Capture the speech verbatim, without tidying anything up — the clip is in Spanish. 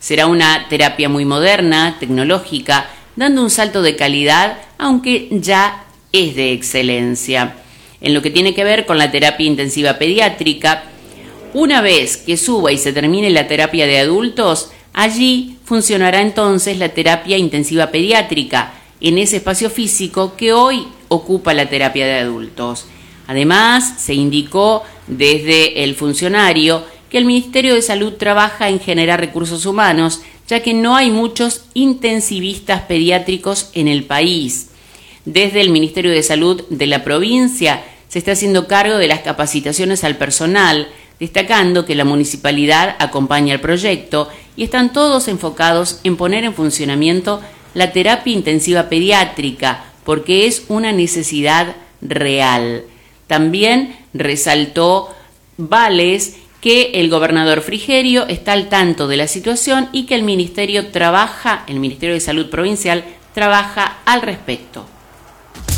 Será una terapia muy moderna, tecnológica, dando un salto de calidad, aunque ya es de excelencia. En lo que tiene que ver con la terapia intensiva pediátrica, una vez que suba y se termine la terapia de adultos, allí funcionará entonces la terapia intensiva pediátrica, en ese espacio físico que hoy ocupa la terapia de adultos. Además, se indicó desde el funcionario que el Ministerio de Salud trabaja en generar recursos humanos, ya que no hay muchos intensivistas pediátricos en el país. Desde el Ministerio de Salud de la provincia se está haciendo cargo de las capacitaciones al personal, destacando que la municipalidad acompaña el proyecto y están todos enfocados en poner en funcionamiento la terapia intensiva pediátrica, porque es una necesidad real. También resaltó Vales que el gobernador Frigerio está al tanto de la situación y que el ministerio trabaja, el Ministerio de Salud Provincial trabaja al respecto.